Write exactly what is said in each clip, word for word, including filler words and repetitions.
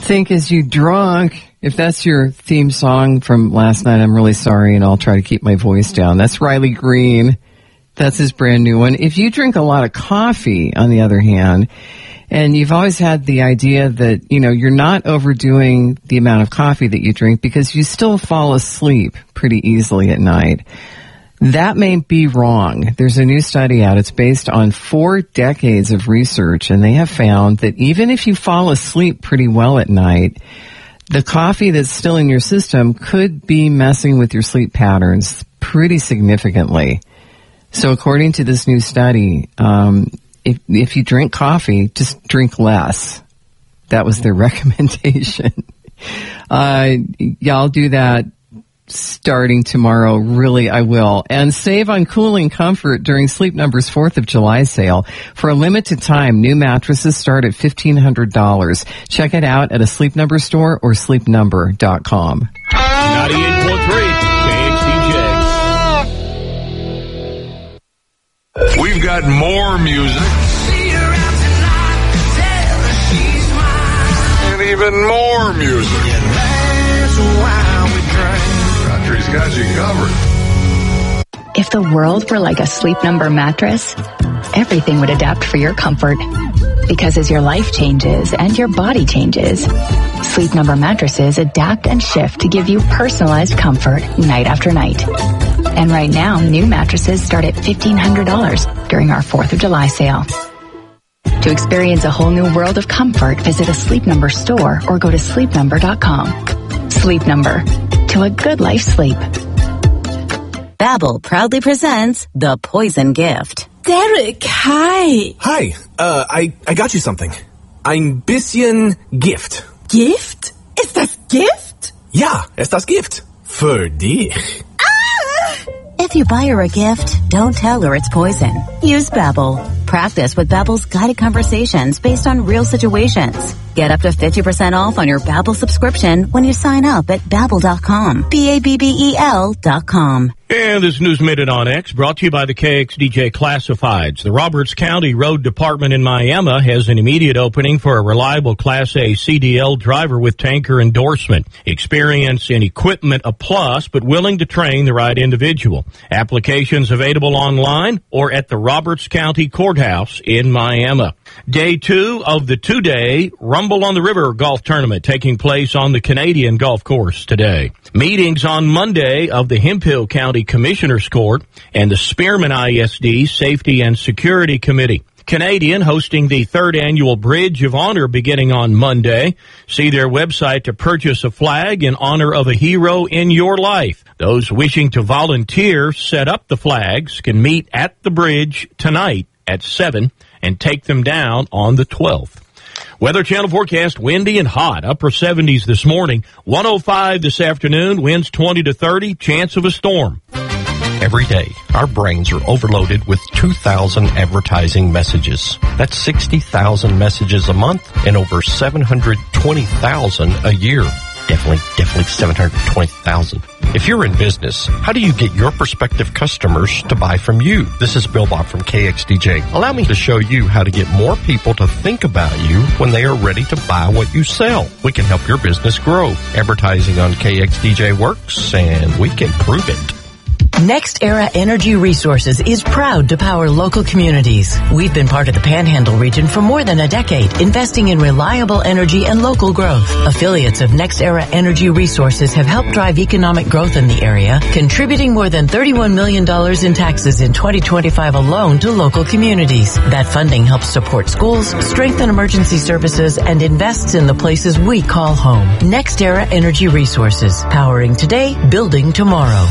Think Is You Drunk. If that's your theme song from last night, I'm really sorry, and I'll try to keep my voice down. That's Riley Green. That's his brand new one. If you drink a lot of coffee, on the other hand, and you've always had the idea that, you know, you're not overdoing the amount of coffee that you drink because you still fall asleep pretty easily at night, that may be wrong. There's a new study out. It's based on four decades of research, and they have found that even if you fall asleep pretty well at night, the coffee that's still in your system could be messing with your sleep patterns pretty significantly. So according to this new study, um, if, if you drink coffee, just drink less. That was their recommendation. uh, yeah, I'll do that starting tomorrow. Really, I will. And save on cooling comfort during Sleep Number's fourth of July sale. For a limited time, new mattresses start at fifteen hundred dollars. Check it out at a Sleep Number store or sleep number dot com. ninety-eight point three K X D J. We've got more music. And even more music. Country's got you covered. If the world were like a Sleep Number mattress, everything would adapt for your comfort. Because as your life changes and your body changes, Sleep Number mattresses adapt and shift to give you personalized comfort night after night. And right now, new mattresses start at fifteen hundred dollars during our fourth of July sale. To experience a whole new world of comfort, visit a Sleep Number store or go to sleep number dot com. Sleep Number. To a good life sleep. Babbel proudly presents The Poison Gift. Derek, hi. Hi, uh, I, I got you something. Ein bisschen Gift. Gift? Ist das Gift? Ja, ist das Gift. Für dich. If you buy her a gift, don't tell her it's poison. Use Babbel. Practice with Babbel's guided conversations based on real situations. Get up to fifty percent off on your Babbel subscription when you sign up at babbel dot com. B A B B E L dot com. And this News Minute on X brought to you by the K X D J Classifieds. The Roberts County Road Department in Miami has an immediate opening for a reliable Class A C D L driver with tanker endorsement. Experience and equipment a plus, but willing to train the right individual. Applications available online or at the Roberts County Courthouse in Miami. Day two of the two-day Rumble on the River golf tournament taking place on the Canadian Golf Course today. Meetings on Monday of the Hemphill County Commissioners Court and the Spearman I S D Safety and Security Committee. Canadian hosting the third annual Bridge of Honor beginning on Monday. See their website to purchase a flag in honor of a hero in your life. Those wishing to volunteer set up the flags can meet at the bridge tonight at seven and take them down on the twelfth. Weather Channel forecast, windy and hot, upper seventies this morning, one oh five this afternoon, winds twenty to thirty, chance of a storm. Every day, our brains are overloaded with two thousand advertising messages. That's sixty thousand messages a month and over seven hundred twenty thousand a year. Definitely, definitely seven hundred twenty thousand. If you're in business, how do you get your prospective customers to buy from you? This is Bill Bob from K X D J. Allow me to show you how to get more people to think about you when they are ready to buy what you sell. We can help your business grow. Advertising on K X D J works, and we can prove it. NextEra Energy Resources is proud to power local communities. We've been part of the Panhandle region for more than a decade, investing in reliable energy and local growth. Affiliates of NextEra Energy Resources have helped drive economic growth in the area, contributing more than thirty-one million dollars in taxes in twenty twenty-five alone to local communities. That funding helps support schools, strengthen emergency services, and invests in the places we call home. NextEra Energy Resources, powering today, building tomorrow.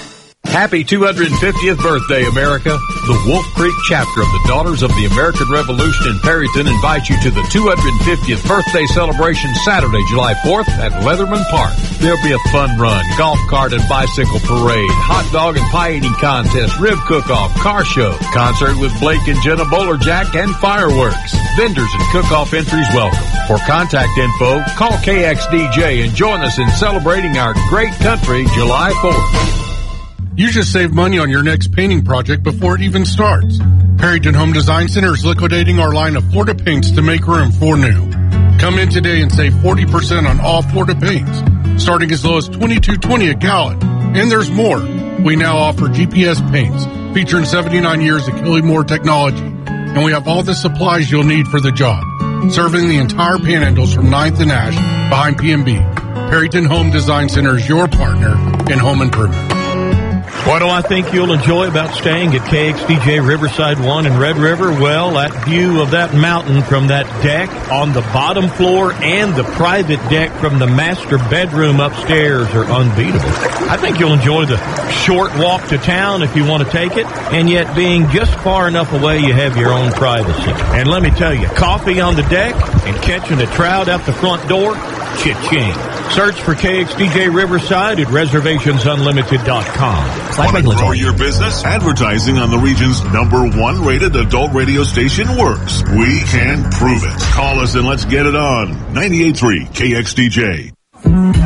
Happy two hundred fiftieth birthday, America. The Wolf Creek chapter of the Daughters of the American Revolution in Perryton invites you to the two hundred fiftieth birthday celebration Saturday, July fourth at Leatherman Park. There'll be a fun run, golf cart and bicycle parade, hot dog and pie eating contest, rib cook-off, car show, concert with Blake and Jenna Bowlerjack, and fireworks. Vendors and cook-off entries welcome. For contact info, call K X D J and join us in celebrating our great country July fourth. You just saved money on your next painting project before it even starts. Perryton Home Design Center is liquidating our line of Florida paints to make room for new. Come in today and save forty percent on all Florida paints, starting as low as twenty-two twenty a gallon. And there's more. We now offer G P S paints, featuring seventy-nine years of Killimore technology. And we have all the supplies you'll need for the job. Serving the entire Panhandles from ninth and Ash behind P and B. Perryton Home Design Center is your partner in home improvement. What do I think you'll enjoy about staying at K X D J Riverside one in Red River? Well, that view of that mountain from that deck on the bottom floor and the private deck from the master bedroom upstairs are unbeatable. I think you'll enjoy the short walk to town if you want to take it, and yet being just far enough away you have your own privacy. And let me tell you, coffee on the deck and catching a trout out the front door, cha-ching. Search for K X D J Riverside at reservations unlimited dot com. Want to grow your business? Advertising on the region's number one rated adult radio station works. We can prove it. Call us and let's get it on. ninety-eight point three K X D J.